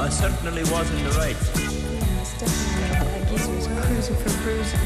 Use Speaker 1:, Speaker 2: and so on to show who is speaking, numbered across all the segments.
Speaker 1: I certainly was in the right.
Speaker 2: It's definitely like Geezer was cruising for cruising.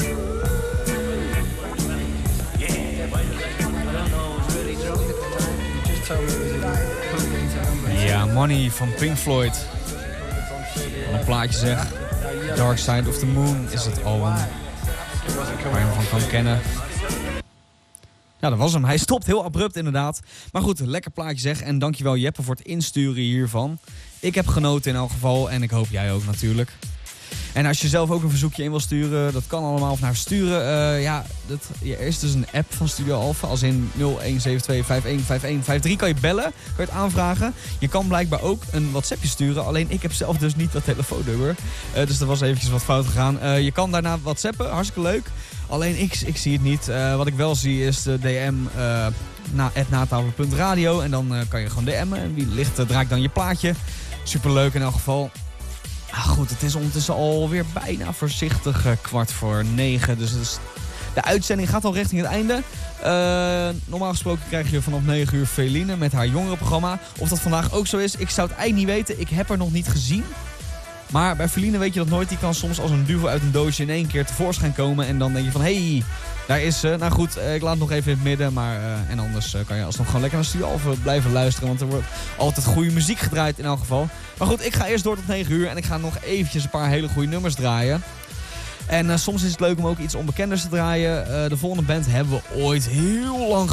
Speaker 1: Yeah, I don't know, I was really drunk at the time. You just told me it was a
Speaker 3: Ja, Money van Pink Floyd. Wat een plaatje zeg. Dark Side of the Moon is het album waar je hem van kan kennen. Ja, dat was hem. Hij stopt heel abrupt inderdaad. Maar goed, lekker plaatje zeg. En dankjewel Jeppe voor het insturen hiervan. Ik heb genoten in elk geval. En ik hoop jij ook natuurlijk. En als je zelf ook een verzoekje in wil sturen, dat kan allemaal. Of naar sturen. Er is dus een app van Studio Alpha. Als in 0172515153 kan je bellen. Kan je het aanvragen. Je kan blijkbaar ook een WhatsAppje sturen. Alleen ik heb zelf dus niet dat telefoonnummer. Dus er was eventjes wat fout gegaan. Je kan daarna WhatsAppen. Hartstikke leuk. Alleen ik zie het niet. Wat ik wel zie is de DM @natafel.radio. En dan kan je gewoon DM'en. En wie ligt draai ik dan je plaatje. Superleuk in elk geval. Goed, het is ondertussen alweer bijna voorzichtig 8:45. Dus de uitzending gaat al richting het einde. Normaal gesproken krijg je vanaf 9 uur Feline met haar jongerenprogramma. Of dat vandaag ook zo is, ik zou het eigenlijk niet weten. Ik heb haar nog niet gezien. Maar bij Feline weet je dat nooit. Die kan soms als een duvel uit een doosje in één keer tevoorschijn komen. En dan denk je van, hey, daar is ze. Nou goed, ik laat het nog even in het midden. Maar, en anders kan je alsnog gewoon lekker naar Studio Alpha blijven luisteren. Want er wordt altijd goede muziek gedraaid in elk geval. Maar goed, ik ga eerst door tot 9 uur. En ik ga nog eventjes een paar hele goede nummers draaien. En soms is het leuk om ook iets onbekenders te draaien. De volgende band hebben we ooit heel lang